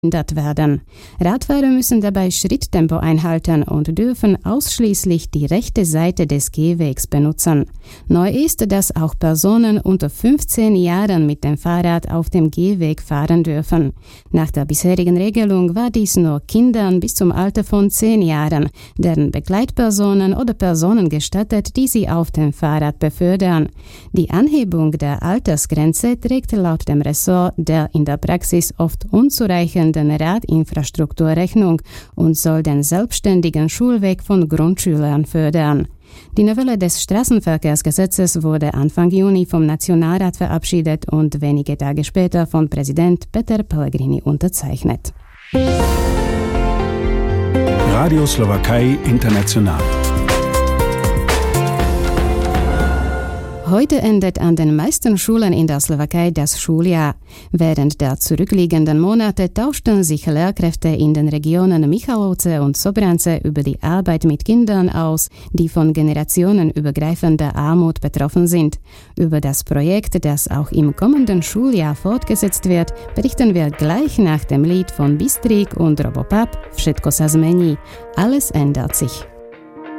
verhindert werden. Radfahrer müssen dabei Schritttempo einhalten und dürfen ausschließlich die rechte Seite des Gehwegs benutzen. Neu ist, dass auch Personen unter 15 Jahren mit dem Fahrrad auf dem Gehweg fahren dürfen. Nach der bisherigen Regelung war dies nur Kindern bis zum Alter von 10 Jahren, deren Begleitpersonen oder Personen gestattet, die sie auf dem Fahrrad befördern. Die Anhebung der Altersgrenze trägt laut dem Ressort der in der Praxis oft unzureichenden Radinfrastruktur Rechnung und soll den selbstständigen Schulweg von Grundschülern fördern. Die Novelle des Straßenverkehrsgesetzes wurde Anfang Juni vom Nationalrat verabschiedet und wenige Tage später von Präsident Peter Pellegrini unterzeichnet. Radio Slowakei International. Heute endet an den meisten Schulen in der Slowakei das Schuljahr. Während der zurückliegenden Monate tauschten sich Lehrkräfte in den Regionen Michalovce und Sobrance über die Arbeit mit Kindern aus, die von generationenübergreifender Armut betroffen sind. Über das Projekt, das auch im kommenden Schuljahr fortgesetzt wird, berichten wir gleich nach dem Lied von Bystrik und Robopap Všetko sa zmení. Alles ändert sich.